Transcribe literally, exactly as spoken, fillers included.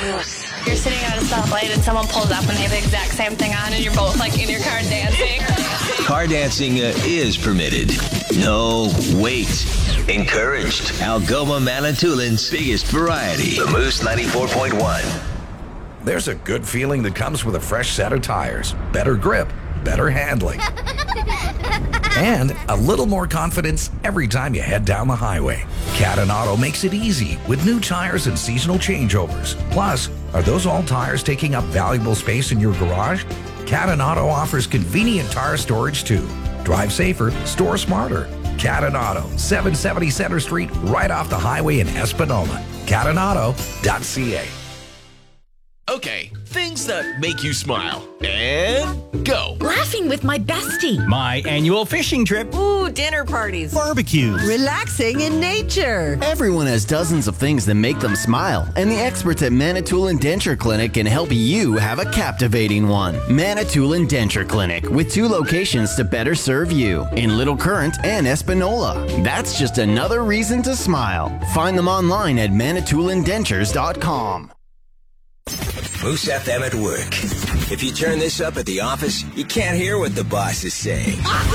Moose. You're sitting at a stoplight and someone pulls up and they have the exact same thing on and you're both like in your car dancing. Car dancing uh, is permitted. No, wait. Encouraged. Algoma Manitoulин's biggest variety. The Moose ninety-four point one. There's a good feeling that comes with a fresh set of tires, better grip, better handling, and a little more confidence every time you head down the highway. Cadden Auto makes it easy with new tires and seasonal changeovers. Plus, are those old tires taking up valuable space in your garage? Cadden Auto offers convenient tire storage too. Drive safer, store smarter. Cadden Auto, seven seventy Center Street, right off the highway in Espanola. cadden auto dot c a. Okay, things that make you smile. And go. Laughing with my bestie. My annual fishing trip. Ooh, dinner parties. Barbecues. Relaxing in nature. Everyone has dozens of things that make them smile, and the experts at Manitoulin Denture Clinic can help you have a captivating one. Manitoulin Denture Clinic, with two locations to better serve you, in Little Current and Espanola. That's just another reason to smile. Find them online at manitoulin dentures dot com. Moose F M at work. If you turn this up at the office, you can't hear what the boss is saying.